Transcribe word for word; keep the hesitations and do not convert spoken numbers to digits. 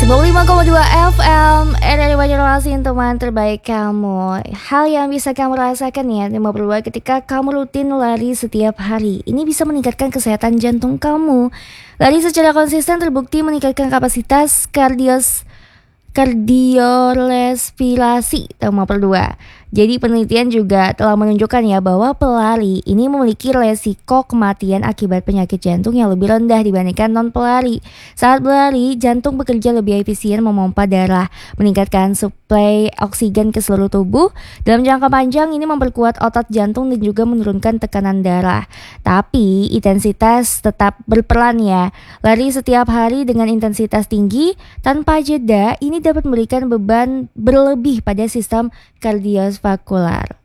dua puluh lima koma dua F M dari Banjarmasin, teman terbaik kamu. Hal yang bisa kamu rasakan ya lima puluh dua ketika kamu rutin lari setiap hari. Ini bisa meningkatkan kesehatan jantung kamu. Lari secara konsisten terbukti meningkatkan kapasitas kardios kardiorespirasi lima puluh dua. Jadi penelitian juga telah menunjukkan ya bahwa pelari ini memiliki resiko kematian akibat penyakit jantung yang lebih rendah dibandingkan non-pelari. Saat berlari, jantung bekerja lebih efisien memompa darah, meningkatkan suplai oksigen ke seluruh tubuh. Dalam jangka panjang ini memperkuat otot jantung dan juga menurunkan tekanan darah. Tapi intensitas tetap berperan ya. Lari setiap hari dengan intensitas tinggi tanpa jeda ini dapat memberikan beban berlebih pada sistem kardiovaskular.